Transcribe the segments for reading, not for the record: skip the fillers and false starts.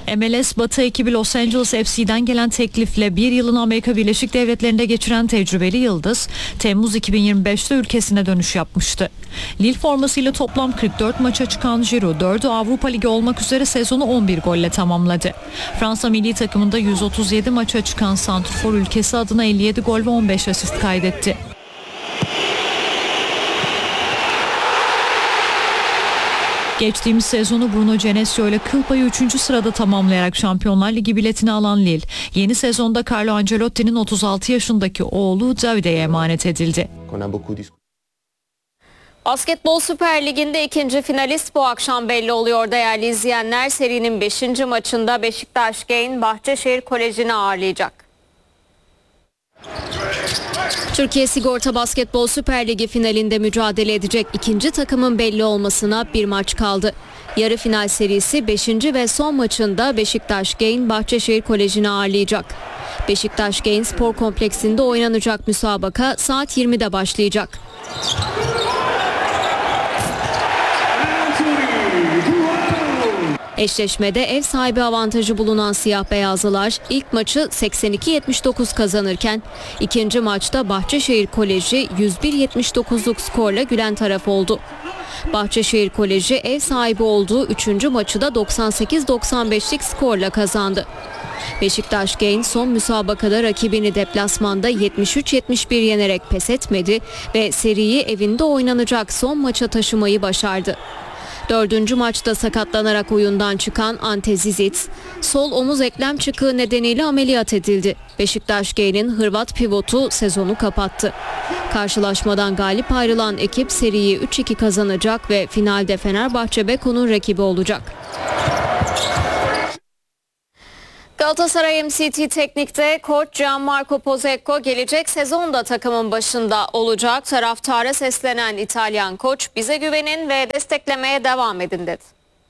MLS Batı ekibi Los Angeles FC'den gelen teklifle bir yılını Amerika Birleşik Devletleri'nde geçiren tecrübeli yıldız, Temmuz 2025'te ülkesine dönüş yapmıştı. Lille formasıyla toplam 44 maça çıkan Giroud, 4'ü Avrupa Ligi olmak üzere sezonu 11 golle tamamladı. Fransa milli takımında 137 maça çıkan santrfor ülkesi adına 57 gol ve 15 asist kaydetti. Geçtiğimiz sezonu Bruno Genesio ile kıl payı 3. sırada tamamlayarak Şampiyonlar Ligi biletini alan Lille, yeni sezonda Carlo Ancelotti'nin 36 yaşındaki oğlu Davide'ye emanet edildi. Basketbol Süper Ligi'nde ikinci finalist bu akşam belli oluyor değerli izleyenler. Serinin 5. maçında Beşiktaş Genç Bahçeşehir Koleji'ni ağırlayacak. Türkiye Sigorta Basketbol Süper Ligi finalinde mücadele edecek ikinci takımın belli olmasına bir maç kaldı. Yarı final serisi 5. ve son maçında Beşiktaş Genç Bahçeşehir Koleji'ni ağırlayacak. Beşiktaş Genç Spor Kompleksinde oynanacak müsabaka saat 20'de başlayacak. Eşleşmede ev sahibi avantajı bulunan siyah beyazlılar ilk maçı 82-79 kazanırken ikinci maçta Bahçeşehir Koleji 101-79'luk skorla gülen taraf oldu. Bahçeşehir Koleji ev sahibi olduğu 3. maçı da 98-95'lik skorla kazandı. Beşiktaş Genç son müsabakada rakibini deplasmanda 73-71 yenerek pes etmedi ve seriyi evinde oynanacak son maça taşımayı başardı. 4. maçta sakatlanarak oyundan çıkan Ante Zizic, sol omuz eklem çıkığı nedeniyle ameliyat edildi. Beşiktaş Genç'in Hırvat pivotu sezonu kapattı. Karşılaşmadan galip ayrılan ekip seriyi 3-2 kazanacak ve finalde Fenerbahçe Beko'nun rakibi olacak. Galatasaray MCT Teknik'te koç Gianmarco Pozecco gelecek sezonda takımın başında olacak. Taraftara seslenen İtalyan koç, bize güvenin ve desteklemeye devam edin dedi.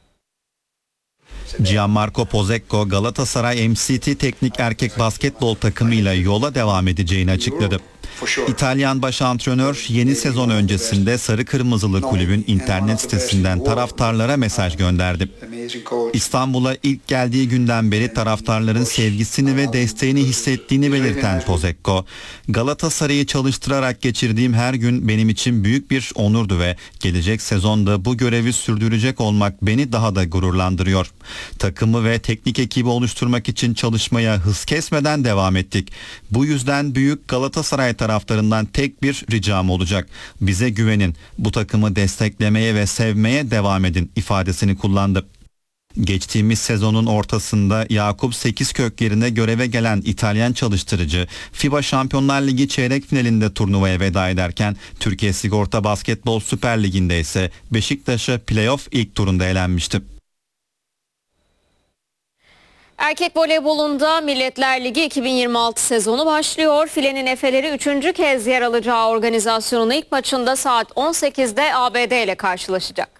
Gianmarco Pozecco Galatasaray MCT Teknik erkek basketbol takımıyla yola devam edeceğini açıkladı. İtalyan baş antrenör yeni sezon öncesinde Sarı Kırmızılı kulübün internet sitesinden taraftarlara mesaj gönderdi. İstanbul'a ilk geldiği günden beri taraftarların sevgisini ve desteğini hissettiğini belirten Pozecco, Galatasaray'ı çalıştırarak geçirdiğim her gün benim için büyük bir onurdu ve gelecek sezonda bu görevi sürdürecek olmak beni daha da gururlandırıyor. Takımı ve teknik ekibi oluşturmak için çalışmaya hız kesmeden devam ettik. Bu yüzden büyük Galatasaray taraftarından tek bir ricam olacak. Bize güvenin, bu takımı desteklemeye ve sevmeye devam edin ifadesini kullandı. Geçtiğimiz sezonun ortasında Yakup Sekizkök yerine göreve gelen İtalyan çalıştırıcı FIBA Şampiyonlar Ligi çeyrek finalinde turnuvaya veda ederken Türkiye Sigorta Basketbol Süper Ligi'nde ise Beşiktaş'a playoff ilk turunda elenmişti. Erkek voleybolunda Milletler Ligi 2026 sezonu başlıyor. Filenin Efeleri 3. kez yer alacağı organizasyonun ilk maçında saat 18'de ABD ile karşılaşacak.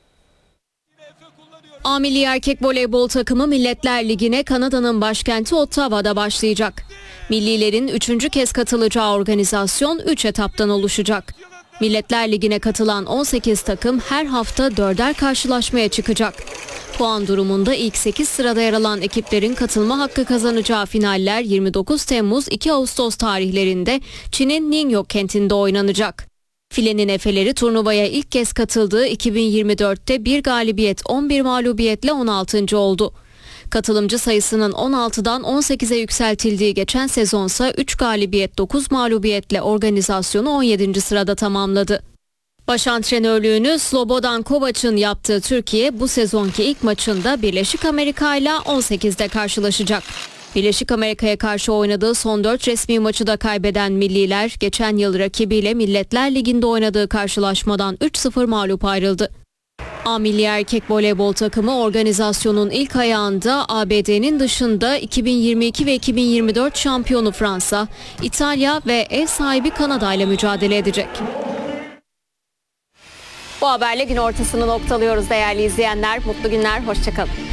A milli erkek voleybol takımı Milletler Ligi'ne Kanada'nın başkenti Ottawa'da başlayacak. Millilerin 3. kez katılacağı organizasyon 3 etaptan oluşacak. Milletler Ligi'ne katılan 18 takım her hafta 4'er karşılaşmaya çıkacak. Puan durumunda ilk 8 sırada yer alan ekiplerin katılma hakkı kazanacağı finaller 29 Temmuz 2 Ağustos tarihlerinde Çin'in Ningyo kentinde oynanacak. Filenin Efeleri turnuvaya ilk kez katıldığı 2024'te bir galibiyet 11 mağlubiyetle 16. oldu. Katılımcı sayısının 16'dan 18'e yükseltildiği geçen sezonsa 3 galibiyet 9 mağlubiyetle organizasyonu 17. sırada tamamladı. Baş antrenörlüğünü Slobodan Kovac'ın yaptığı Türkiye bu sezonki ilk maçında Birleşik Amerika ile 18'de karşılaşacak. Birleşik Amerika'ya karşı oynadığı son 4 resmi maçı da kaybeden milliler geçen yıl rakibiyle Milletler Ligi'nde oynadığı karşılaşmadan 3-0 mağlup ayrıldı. A milli erkek voleybol takımı organizasyonun ilk ayağında ABD'nin dışında 2022 ve 2024 şampiyonu Fransa, İtalya ve ev sahibi Kanada ile mücadele edecek. Bu haberle gün ortasını noktalıyoruz değerli izleyenler. Mutlu günler, hoşça kalın.